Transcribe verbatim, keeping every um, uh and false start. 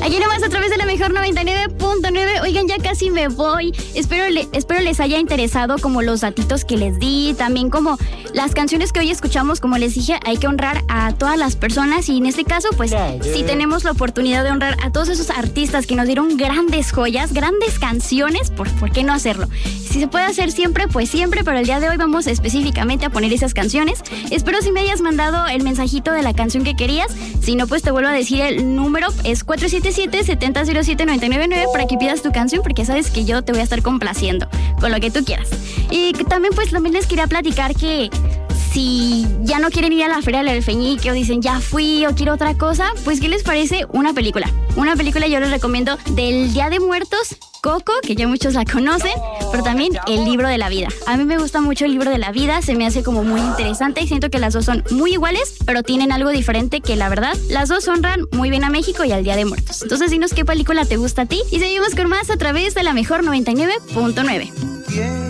Aquí nomás a través de la mejor noventa y nueve punto nueve. Oigan, ya casi me voy. Espero, le, espero les haya interesado como los datitos que les di, también como las canciones que hoy escuchamos. Como les dije, hay que honrar a todas las personas y en este caso, pues, si tenemos la oportunidad de honrar a todos esos artistas que nos dieron grandes joyas, grandes canciones, ¿por, ¿por qué no hacerlo? Si se puede hacer siempre, pues siempre, pero el día de hoy vamos específicamente a poner esas canciones. Espero si me hayas mandado el mensajito de la canción que querías. Si no, pues te vuelvo a decir el número, es cuatro siete siete, siete cero cero siete, nueve nueve nueve para que pidas tu canción, porque sabes que yo te voy a estar complaciendo con lo que tú quieras. Y también, pues, también les quería platicar que si ya no quieren ir a la Feria del Alfeñique o dicen ya fui o quiero otra cosa, pues ¿qué les parece una película? Una película yo les recomiendo del Día de Muertos, Coco, que ya muchos la conocen, pero también El Libro de la Vida. A mí me gusta mucho El Libro de la Vida, se me hace como muy interesante y siento que las dos son muy iguales, pero tienen algo diferente que la verdad, las dos honran muy bien a México y al Día de Muertos. Entonces dinos qué película te gusta a ti y seguimos con más a través de la mejor noventa y nueve punto nueve.